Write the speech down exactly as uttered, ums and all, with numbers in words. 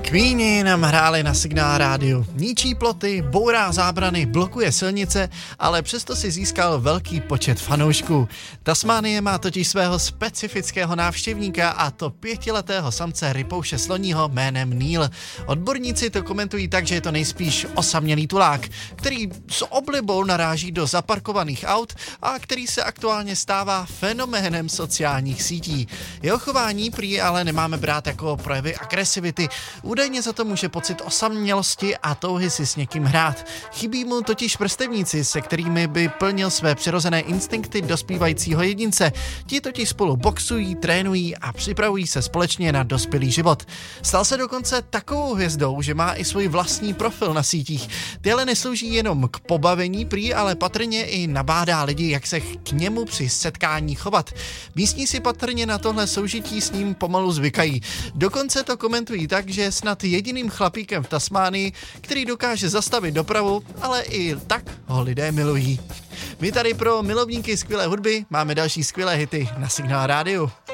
Queeni nám hráli na Signál rádiu. Ničí ploty, bourá zábrany, blokuje silnice, ale přesto si získal velký počet fanoušků. Tasmánie má totiž svého specifického návštěvníka, a to pětiletého samce rypouše sloního jménem Neil. Odborníci to komentují tak, že je to nejspíš osamělý tulák, který s oblibou naráží do zaparkovaných aut a který se aktuálně stává fenoménem sociálních sítí. Jeho chování prý ale nemáme brát jako projevy agresivity. Údajně za to může pocit osamělosti a touhy si s někým hrát. Chybí mu totiž vrstevníci, se kterými by plnil své přirozené instinkty dospívajícího jedince. Ti totiž spolu boxují, trénují a připravují se společně na dospělý život. Stal se dokonce takovou hvězdou, že má i svůj vlastní profil na sítích. Ty ale neslouží jenom k pobavení prý, ale patrně i nabádá lidi, jak se k němu při setkání chovat. Místní si patrně na tohle soužití s ním pomalu zvykají. Dokonce to komentují tak, že je snad jediným chlapíkem v Tasmánii, který dokáže zastavit dopravu, ale i tak ho lidé milují. My tady pro milovníky skvělé hudby máme další skvělé hity na Signál rádiu.